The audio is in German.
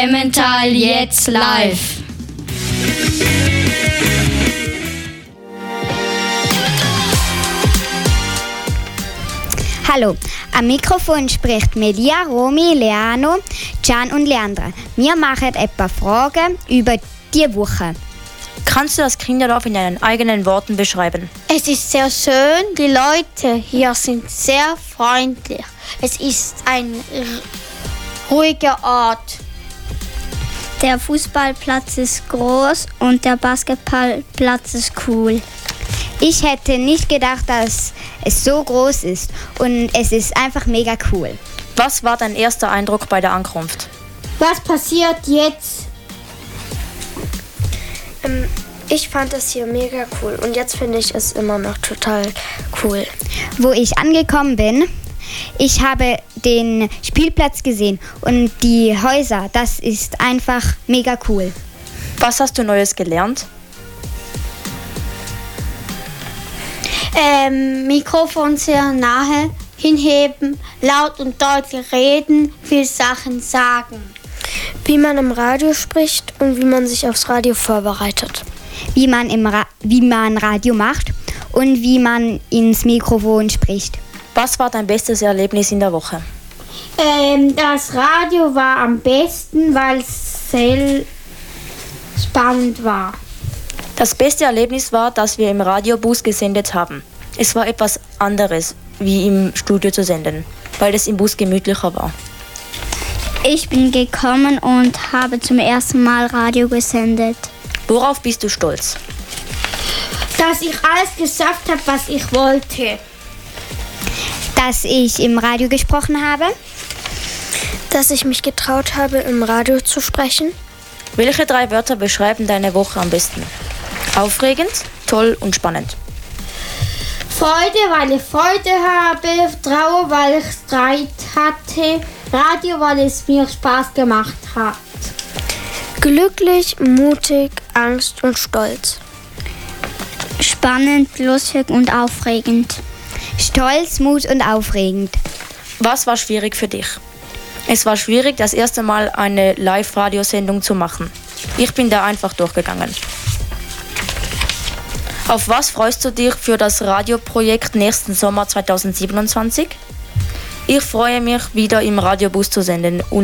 Emmental jetzt live. Hallo, am Mikrofon spricht Melia, Romy, Leano, Can und Leandra. Wir machen ein paar Fragen über die Woche. Kannst du das Kinderdorf in deinen eigenen Worten beschreiben? Es ist sehr schön, die Leute hier sind sehr freundlich. Es ist ein ruhiger Ort. Der Fußballplatz ist groß und der Basketballplatz ist cool. Ich hätte nicht gedacht, dass es so groß ist und es ist einfach mega cool. Was war dein erster Eindruck bei der Ankunft? Was passiert jetzt? Ich fand es hier mega cool und jetzt finde ich es immer noch total cool. Wo ich angekommen bin, ich habe den Spielplatz gesehen und die Häuser, das ist einfach mega cool. Was hast du Neues gelernt? Mikrofon sehr nahe hinheben, laut und deutlich reden, viel Sachen sagen. Wie man im Radio spricht und wie man sich aufs Radio vorbereitet. Wie man Radio macht und wie man ins Mikrofon spricht. Was war dein bestes Erlebnis in der Woche? Das Radio war am besten, weil es sehr spannend war. Das beste Erlebnis war, dass wir im Radiobus gesendet haben. Es war etwas anderes, wie im Studio zu senden, weil es im Bus gemütlicher war. Ich bin gekommen und habe zum ersten Mal Radio gesendet. Worauf bist du stolz? Dass ich alles gesagt habe, was ich wollte. Dass ich im Radio gesprochen habe. Dass ich mich getraut habe, im Radio zu sprechen. Welche 3 Wörter beschreiben deine Woche am besten? Aufregend, toll und spannend. Freude, weil ich Freude habe. Trauer, weil ich Streit hatte. Radio, weil es mir Spaß gemacht hat. Glücklich, mutig, Angst und stolz. Spannend, lustig und aufregend. Stolz, Mut und aufregend. Was war schwierig für dich? Es war schwierig, das erste Mal eine Live-Radiosendung zu machen. Ich bin da einfach durchgegangen. Auf was freust du dich für das Radioprojekt nächsten Sommer 2027? Ich freue mich, wieder im Radiobus zu senden und